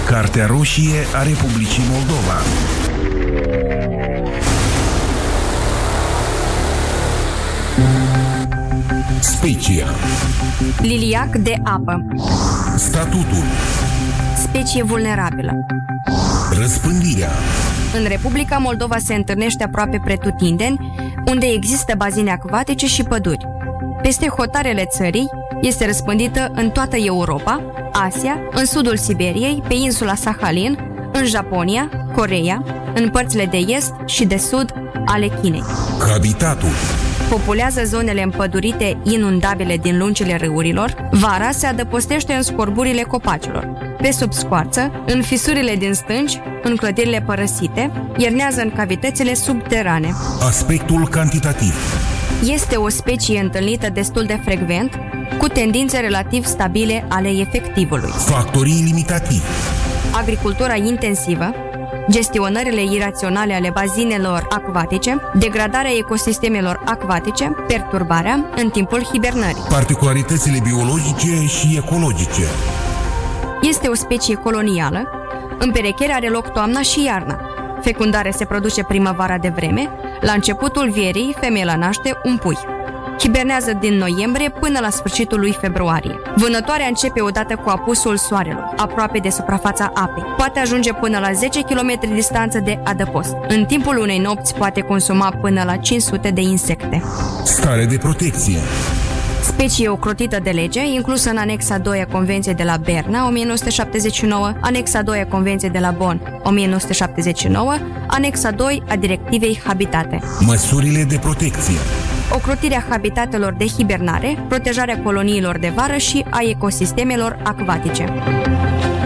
Cartea roșie a Republicii Moldova. Specia. Liliac de apă. Statutul. Specie vulnerabilă. Răspândirea. În Republica Moldova se întâlnește aproape pretutindeni, unde există bazine acvatice și păduri. Peste hotarele țării este răspândită în toată Europa, Asia, în sudul Siberiei, pe insula Sahalin, în Japonia, Coreea, în părțile de est și de sud ale Chinei. Habitatul. Populează zonele împădurite inundabile din lungile râurilor, vara se adăpostește în scorburile copacilor, pe sub scoarță, în fisurile din stânci, în clădirile părăsite, iernează în cavitățile subterane. Aspectul cantitativ. Este o specie întâlnită destul de frecvent, cu tendințe relativ stabile ale efectivului. Factorii limitativi. Agricultura intensivă, gestionările iraționale ale bazinelor acvatice, degradarea ecosistemelor acvatice, perturbarea în timpul hibernării. Particularitățile biologice și ecologice. Este o specie colonială, împerecherea are loc toamna și iarna. Fecundarea se produce primăvara de vreme, la începutul vierii femeia naște un pui. Hibernează din noiembrie până la sfârșitul lui februarie. Vânătoarea începe odată cu apusul soarelui, aproape de suprafața apei. Poate ajunge până la 10 km distanță de adăpost. În timpul unei nopți poate consuma până la 500 de insecte. Stare de protecție. Specie ocrotită de lege, inclusă în anexa 2 a Convenției de la Berna, 1979, anexa 2 a Convenției de la Bonn, 1979, anexa 2 a Directivei Habitate. Măsurile de protecție. Ocrotirea habitatelor de hibernare, protejarea coloniilor de vară și a ecosistemelor acvatice.